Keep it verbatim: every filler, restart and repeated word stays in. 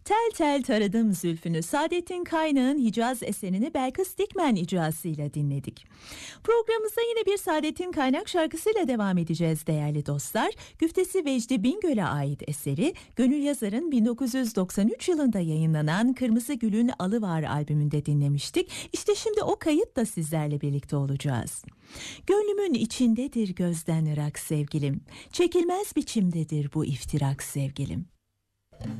Tel tel taradım zülfünü, Saadettin Kaynağ'ın Hicaz eserini Belkıs Dikmen icrasıyla dinledik. Programımıza yine bir Saadettin Kaynak şarkısıyla devam edeceğiz değerli dostlar. Güftesi Vecdi Bingöl'e ait eseri, Gönül Yazar'ın bin dokuz yüz doksan üç yılında yayınlanan Kırmızı Gül'ün Alıvar albümünde dinlemiştik. İşte şimdi o kayıtla sizlerle birlikte olacağız. Gönlümün içindedir gözden ırak sevgilim, çekilmez biçimdedir bu iftirak sevgilim.